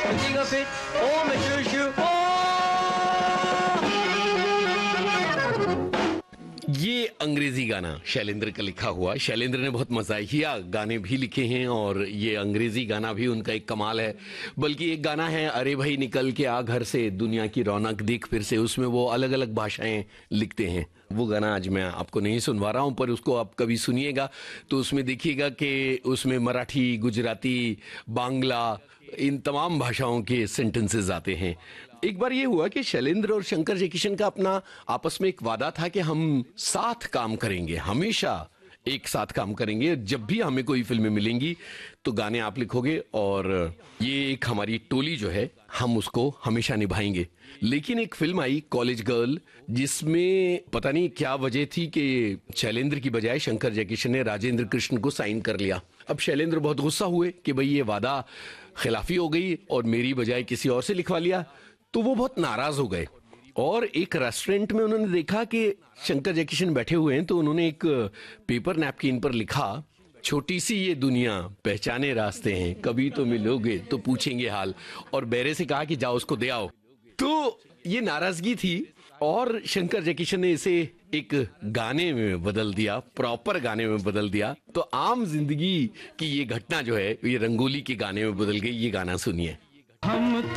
रुकिएगा फिर। ओ मिस्टर शिव, ये अंग्रेजी गाना शैलेंद्र का लिखा हुआ। शैलेंद्र ने बहुत मज़ाहिया गाने भी लिखे हैं और ये अंग्रेजी गाना भी उनका एक कमाल है। बल्कि एक गाना है, अरे भाई निकल के आ घर से, दुनिया की रौनक देख फिर से, उसमें वो अलग अलग भाषाएं लिखते हैं। वो गाना आज मैं आपको नहीं सुनवा रहा हूं, पर उसको आप कभी सुनिएगा तो उसमें देखिएगा कि उसमें मराठी, गुजराती, बांग्ला, इन तमाम भाषाओं के सेंटेंसेस आते हैं। एक बार ये हुआ कि शैलेंद्र और शंकर जयकिशन का अपना आपस में एक वादा था कि हम साथ काम करेंगे, हमेशा एक साथ काम करेंगे। जब भी हमें कोई फिल्में मिलेंगी तो गाने आप लिखोगे और ये एक हमारी टोली जो है हम उसको हमेशा निभाएंगे। लेकिन एक फिल्म आई कॉलेज गर्ल, जिसमें पता नहीं क्या वजह थी कि शैलेंद्र की बजाय शंकर जयकिशन ने राजेंद्र कृष्ण को साइन कर लिया। अब शैलेंद्र बहुत गुस्सा हुए कि भाई ये वादा खिलाफी हो गई और मेरी बजाय किसी और से लिखवा लिया। तो वो बहुत नाराज हो गए और एक रेस्टोरेंट में उन्होंने देखा कि शंकर जयकिशन बैठे हुए हैं, तो उन्होंने एक पेपर नैपकिन पर लिखा, छोटी सी ये दुनिया पहचाने रास्ते हैं, कभी तो मिलोगे तो पूछेंगे हाल, और बैरे से कहा कि जाओ उसको दे आओ। तो ये नाराजगी थी और शंकर जयकिशन ने इसे एक गाने में बदल दिया, प्रॉपर गाने में बदल दिया। तो आम जिंदगी की ये घटना जो है ये रंगोली के गाने में बदल गई। ये गाना सुनिए। हम